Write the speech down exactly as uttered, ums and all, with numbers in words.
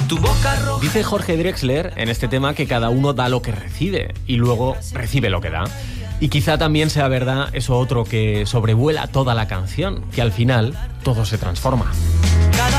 Tu boca roja. Dice Jorge Drexler en este tema que cada uno da lo que recibe y luego recibe lo que da. Y quizá también sea verdad eso otro, que sobrevuela toda la canción, que al final todo se transforma.